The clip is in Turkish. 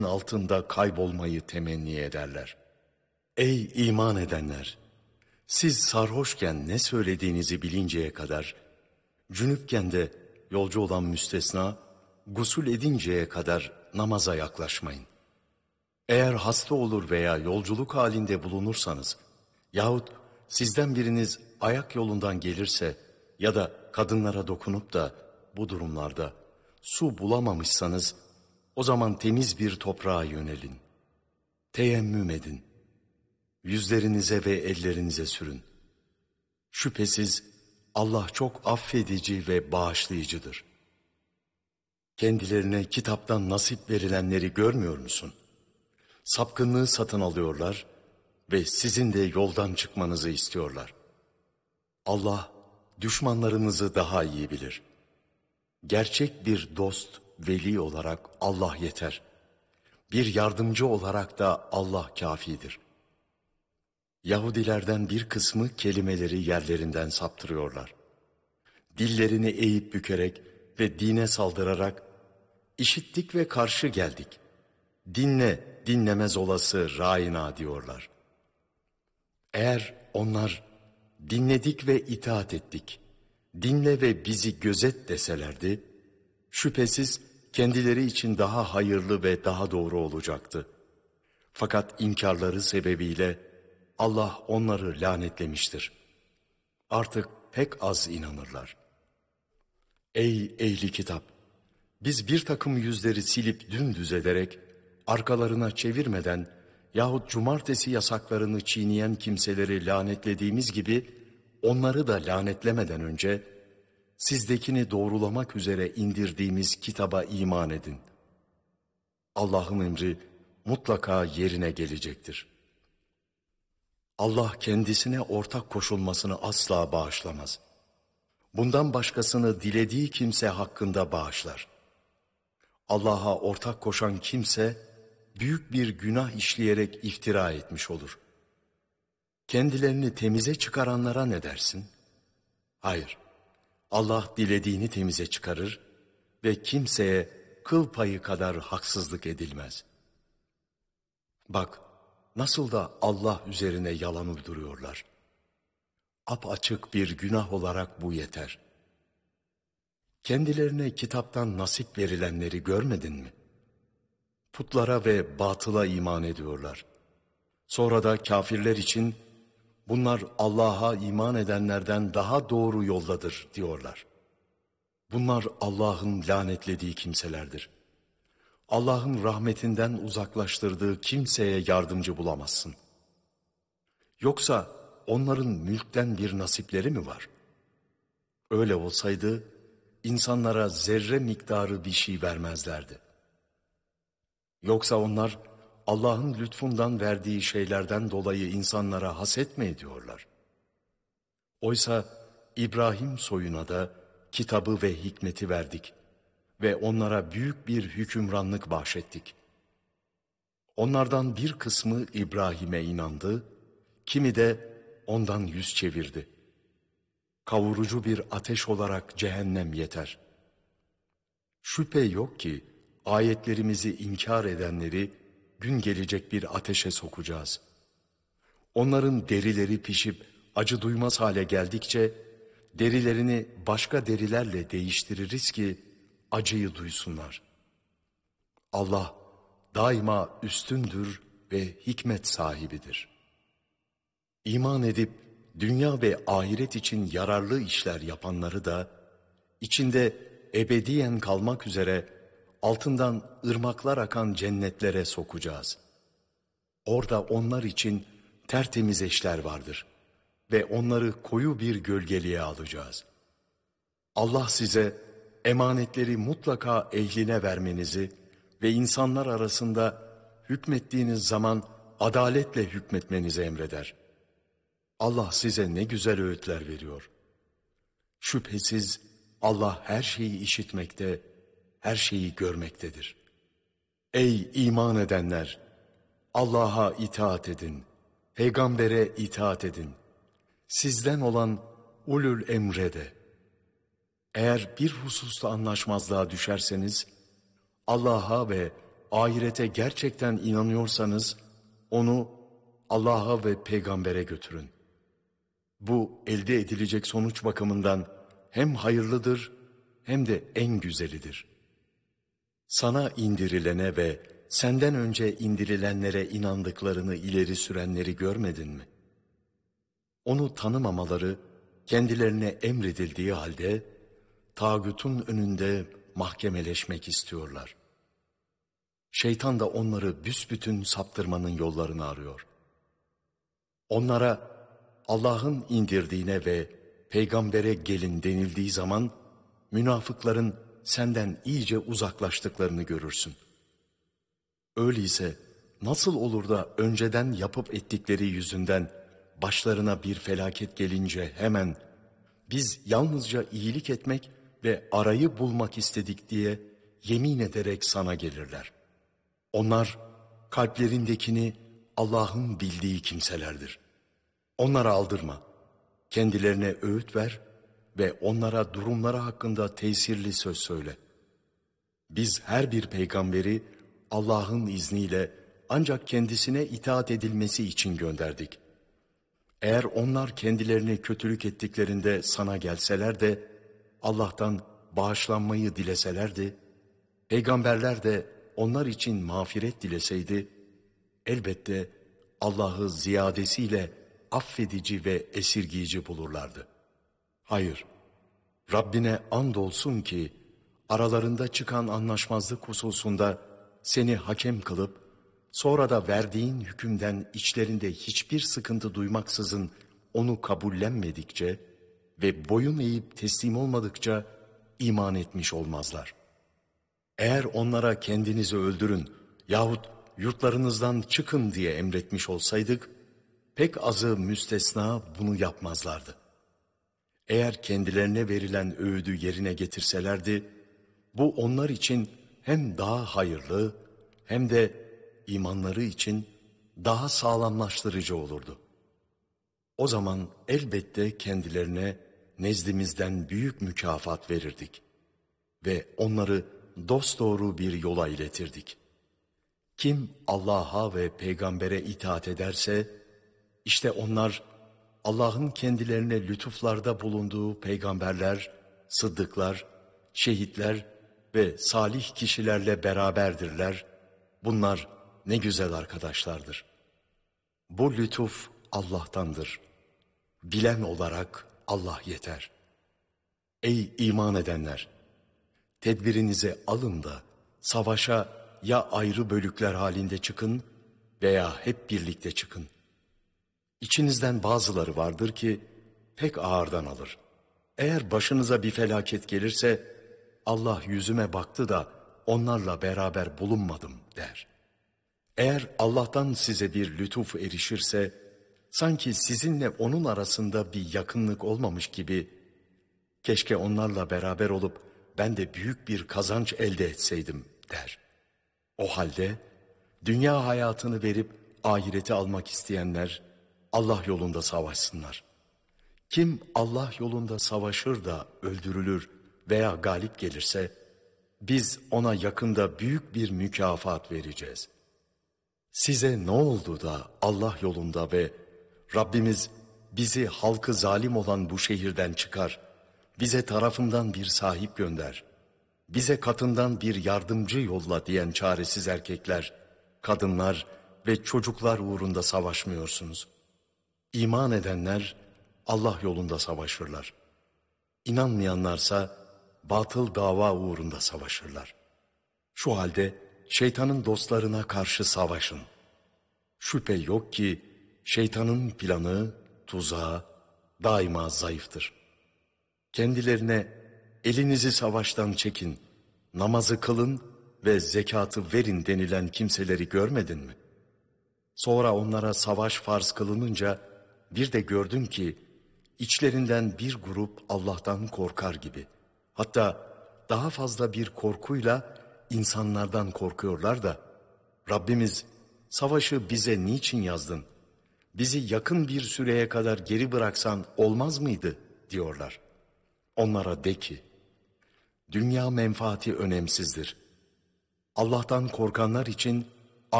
altında kaybolmayı temenni ederler. Ey iman edenler! Siz sarhoşken ne söylediğinizi bilinceye kadar, cünüpken de yolcu olan müstesna, gusül edinceye kadar namaza yaklaşmayın. Eğer hasta olur veya yolculuk halinde bulunursanız yahut sizden biriniz ayak yolundan gelirse ya da kadınlara dokunup da bu durumlarda su bulamamışsanız o zaman temiz bir toprağa yönelin. Teyemmüm edin. Yüzlerinize ve ellerinize sürün. Şüphesiz Allah çok affedici ve bağışlayıcıdır. Kendilerine kitaptan nasip verilenleri görmüyor musun? Sapkınlığı satın alıyorlar ve sizin de yoldan çıkmanızı istiyorlar. Allah düşmanlarınızı daha iyi bilir. Gerçek bir dost, veli olarak Allah yeter. Bir yardımcı olarak da Allah kâfidir. Yahudilerden bir kısmı kelimeleri yerlerinden saptırıyorlar. Dillerini eğip bükerek ve dine saldırarak, işittik ve karşı geldik. Dinle, dinlemez olası râina diyorlar. Eğer onlar dinledik ve itaat ettik, dinle ve bizi gözet deselerdi, şüphesiz kendileri için daha hayırlı ve daha doğru olacaktı. Fakat inkarları sebebiyle Allah onları lanetlemiştir. Artık pek az inanırlar. Ey ehli kitap! Biz bir takım yüzleri silip dümdüz ederek, arkalarına çevirmeden yahut cumartesi yasaklarını çiğneyen kimseleri lanetlediğimiz gibi, onları da lanetlemeden önce, sizdekini doğrulamak üzere indirdiğimiz kitaba iman edin. Allah'ın emri mutlaka yerine gelecektir. Allah kendisine ortak koşulmasını asla bağışlamaz. Bundan başkasını dilediği kimse hakkında bağışlar. Allah'a ortak koşan kimse, büyük bir günah işleyerek iftira etmiş olur. Kendilerini temize çıkaranlara ne dersin? Hayır, Allah dilediğini temize çıkarır ve kimseye kıl payı kadar haksızlık edilmez. Bak, nasıl da Allah üzerine yalan uyduruyorlar. Apaçık bir günah olarak bu yeter. Kendilerine kitaptan nasip verilenleri görmedin mi? Putlara ve batıla iman ediyorlar. Sonra da kafirler için bunlar Allah'a iman edenlerden daha doğru yoldadır diyorlar. Bunlar Allah'ın lanetlediği kimselerdir. Allah'ın rahmetinden uzaklaştırdığı kimseye yardımcı bulamazsın. Yoksa onların mülkten bir nasipleri mi var? Öyle olsaydı insanlara zerre miktarı bir şey vermezlerdi. Yoksa onlar Allah'ın lütfundan verdiği şeylerden dolayı insanlara haset mi ediyorlar? Oysa İbrahim soyuna da kitabı ve hikmeti verdik ve onlara büyük bir hükümranlık bahşettik. Onlardan bir kısmı İbrahim'e inandı, kimi de ondan yüz çevirdi. Kavurucu bir ateş olarak cehennem yeter. Şüphe yok ki ayetlerimizi inkar edenleri gün gelecek bir ateşe sokacağız. Onların derileri pişip acı duymaz hale geldikçe derilerini başka derilerle değiştiririz ki acıyı duysunlar. Allah daima üstündür ve hikmet sahibidir. İman edip dünya ve ahiret için yararlı işler yapanları da içinde ebediyen kalmak üzere altından ırmaklar akan cennetlere sokacağız. Orada onlar için tertemiz eşler vardır ve onları koyu bir gölgeliğe alacağız. Allah size emanetleri mutlaka ehline vermenizi ve insanlar arasında hükmettiğiniz zaman adaletle hükmetmenizi emreder. Allah size ne güzel öğütler veriyor. Şüphesiz Allah her şeyi işitmekte, her şeyi görmektedir. Ey iman edenler! Allah'a itaat edin, peygambere itaat edin. Sizden olan ulul emre de. Eğer bir hususta anlaşmazlığa düşerseniz, Allah'a ve ahirete gerçekten inanıyorsanız onu Allah'a ve peygambere götürün. Bu elde edilecek sonuç bakımından hem hayırlıdır hem de en güzelidir. Sana indirilene ve senden önce indirilenlere inandıklarını ileri sürenleri görmedin mi? Onu tanımamaları kendilerine emredildiği halde tağutun önünde mahkemeleşmek istiyorlar. Şeytan da onları büsbütün saptırmanın yollarını arıyor. Onlara Allah'ın indirdiğine ve peygambere gelin denildiği zaman münafıkların senden iyice uzaklaştıklarını görürsün. Öyleyse nasıl olur da önceden yapıp ettikleri yüzünden başlarına bir felaket gelince hemen biz yalnızca iyilik etmek ve arayı bulmak istedik diye yemin ederek sana gelirler. Onlar kalplerindekini Allah'ın bildiği kimselerdir. Onlara aldırma, kendilerine öğüt ver ve onlara durumları hakkında tesirli söz söyle. Biz her bir peygamberi Allah'ın izniyle ancak kendisine itaat edilmesi için gönderdik. Eğer onlar kendilerine kötülük ettiklerinde sana gelseler de Allah'tan bağışlanmayı dileselerdi, peygamberler de onlar için mağfiret dileseydi, elbette Allah'ı ziyadesiyle affedici ve esirgiyici bulurlardı. Hayır, Rabbine andolsun ki aralarında çıkan anlaşmazlık hususunda seni hakem kılıp, sonra da verdiğin hükümden içlerinde hiçbir sıkıntı duymaksızın onu kabullenmedikçe ve boyun eğip teslim olmadıkça iman etmiş olmazlar. Eğer onlara kendinizi öldürün yahut yurtlarınızdan çıkın diye emretmiş olsaydık, pek azı müstesna bunu yapmazlardı. Eğer kendilerine verilen öğüdü yerine getirselerdi, bu onlar için hem daha hayırlı hem de imanları için daha sağlamlaştırıcı olurdu. O zaman elbette kendilerine nezdimizden büyük mükafat verirdik ve onları dosdoğru bir yola iletirdik. Kim Allah'a ve peygambere itaat ederse, işte onlar Allah'ın kendilerine lütuflarda bulunduğu peygamberler, sıddıklar, şehitler ve salih kişilerle beraberdirler. Bunlar ne güzel arkadaşlardır. Bu lütuf Allah'tandır. Bilen olarak Allah yeter. Ey iman edenler! Tedbirinizi alın da savaşa ya ayrı bölükler halinde çıkın veya hep birlikte çıkın. İçinizden bazıları vardır ki pek ağırdan alır. Eğer başınıza bir felaket gelirse Allah yüzüme baktı da onlarla beraber bulunmadım der. Eğer Allah'tan size bir lütuf erişirse sanki sizinle onun arasında bir yakınlık olmamış gibi keşke onlarla beraber olup ben de büyük bir kazanç elde etseydim der. O halde dünya hayatını verip ahireti almak isteyenler Allah yolunda savaşsınlar. Kim Allah yolunda savaşır da öldürülür veya galip gelirse biz ona yakında büyük bir mükafat vereceğiz. Size ne oldu da Allah yolunda ve Rabbimiz bizi halkı zalim olan bu şehirden çıkar, bize tarafından bir sahip gönder, bize katından bir yardımcı yolla diyen çaresiz erkekler, kadınlar ve çocuklar uğrunda savaşmıyorsunuz. İman edenler Allah yolunda savaşırlar. İnanmayanlarsa batıl dava uğrunda savaşırlar. Şu halde şeytanın dostlarına karşı savaşın. Şüphe yok ki şeytanın planı, tuzağı daima zayıftır. Kendilerine elinizi savaştan çekin, namazı kılın ve zekatı verin denilen kimseleri görmedin mi? Sonra onlara savaş farz kılınınca bir de gördün ki içlerinden bir grup Allah'tan korkar gibi. Hatta daha fazla bir korkuyla insanlardan korkuyorlar da Rabbimiz savaşı bize niçin yazdın? Bizi yakın bir süreye kadar geri bıraksan olmaz mıydı diyorlar. Onlara de ki dünya menfaati önemsizdir. Allah'tan korkanlar için